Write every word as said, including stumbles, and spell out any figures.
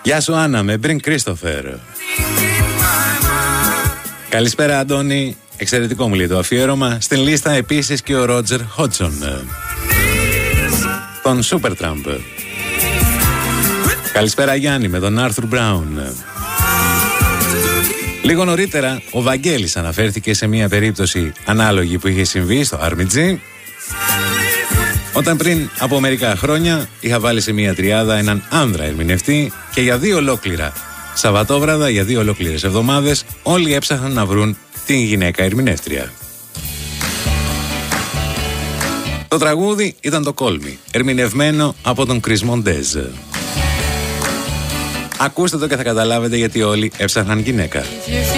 Γεια σου Άννα, με Μπριν Κρίστοφερ. Καλησπέρα Αντώνη, εξαιρετικό μου λέει το αφιέρωμα. Στην λίστα επίσης και ο Ρότζερ Χότσον, τον Σούπερ Τραμπ. Καλησπέρα Γιάννη με τον Άρθουρ Μπράουν. Λίγο νωρίτερα ο Βαγγέλης αναφέρθηκε σε μια περίπτωση ανάλογη που είχε συμβεί στο Άρμιτζι, όταν πριν από μερικά χρόνια είχα βάλει σε μια τριάδα έναν άνδρα ερμηνευτή και για δύο ολόκληρα Σαββατόβραδα, για δύο ολόκληρες εβδομάδες, όλοι έψαχναν να βρουν την γυναίκα ερμηνεύτρια. Το τραγούδι ήταν το Call Me, ερμηνευμένο από τον Chris Montez. Ακούστε το και θα καταλάβετε γιατί όλοι έψαχναν γυναίκα.